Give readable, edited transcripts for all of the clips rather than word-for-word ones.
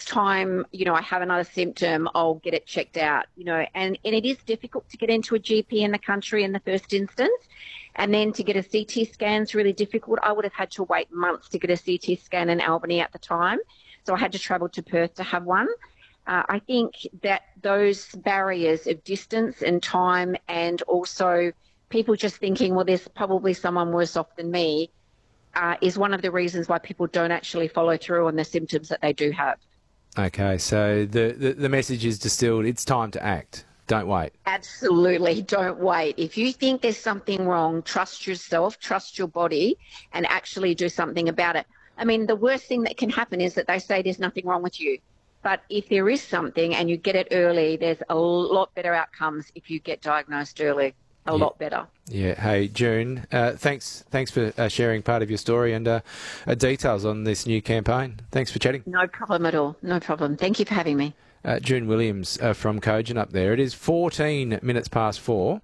next time, I have another symptom, I'll get it checked out, and it is difficult to get into a GP in the country in the first instance. And then to get a CT scan is really difficult. I would have had to wait months to get a CT scan in Albany at the time. So I had to travel to Perth to have one. I think that those barriers of distance and time, and also people just thinking, well, there's probably someone worse off than me, is one of the reasons why people don't actually follow through on the symptoms that they do have. Okay, so the message is distilled, it's time to act. Don't wait. Absolutely, don't wait. If you think there's something wrong, trust yourself, trust your body, and actually do something about it. I mean, the worst thing that can happen is that they say there's nothing wrong with you. But if there is something and you get it early, there's a lot better outcomes if you get diagnosed early. A lot better. Yeah. Hey, June, thanks for sharing part of your story and details on this new campaign. Thanks for chatting. No problem at all. No problem. Thank you for having me. June Williams from Cogent up there. It is 14 minutes past 4.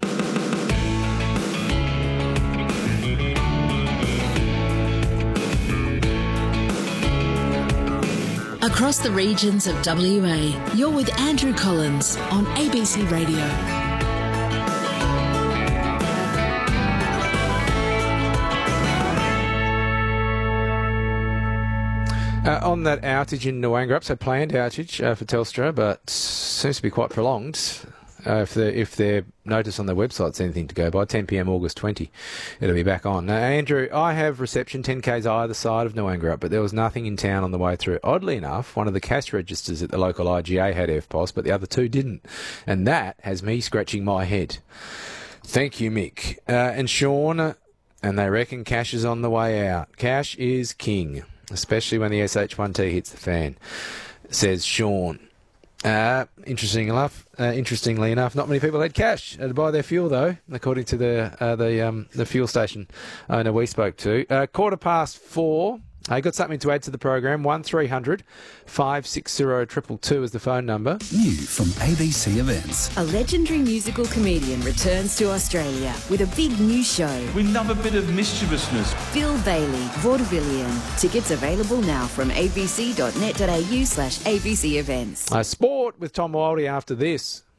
Across the regions of WA, you're with Andrew Collins on ABC Radio. On that outage in Noangarup, so planned outage for Telstra, but seems to be quite prolonged. If their notice on their website's anything to go by, 10 p.m. August 20, it'll be back on. Now, Andrew, I have reception 10 k's either side of Noangarup, but there was nothing in town on the way through. Oddly enough, one of the cash registers at the local IGA had EFTPOS, but the other two didn't. And that has me scratching my head. Thank you, Mick. And Sean, and they reckon cash is on the way out. Cash is king, especially when the SH1T hits the fan, says Sean. Interestingly enough, not many people had cash to buy their fuel, though, according to the fuel station owner we spoke to. 4:15. I got something to add to the program. 1300 560 222 is the phone number. New from ABC Events. A legendary musical comedian returns to Australia with a big new show. We love a bit of mischievousness. Phil Bailey, Vaudevillian. Tickets available now from abc.net.au/ABC Events. Sport with Tom Wildey after this.